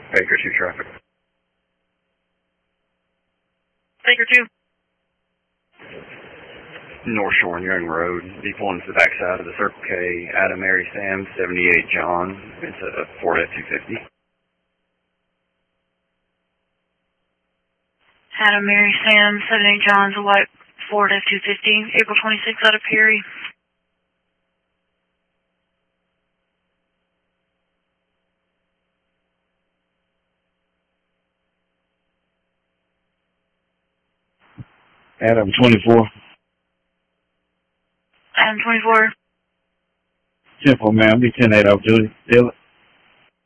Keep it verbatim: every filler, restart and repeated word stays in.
Baker two traffic. Baker two. North Shore Young Road. Be pulling to the backside of the Circle K. Adam, Mary, Sam, seventy-eight John. It's a Ford F two fifty. Adam, Mary, Sam, seventy-eight John's a white Ford F two fifty. April twenty-sixth out of Perry. Adam twenty-four. Adam twenty-four. ten four, ma'am. Be ten eight off duty. Deal it.